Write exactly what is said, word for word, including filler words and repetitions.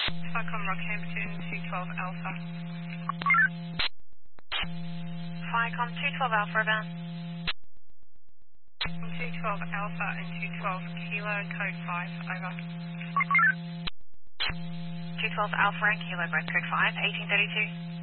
Cyclone Rockhampton, two twelve Alpha. Vicom two twelve Alpha, abound. two twelve Alpha and two twelve Kilo, code five, over. two twelve Alpha and Kilo, both code five, eighteen thirty-two.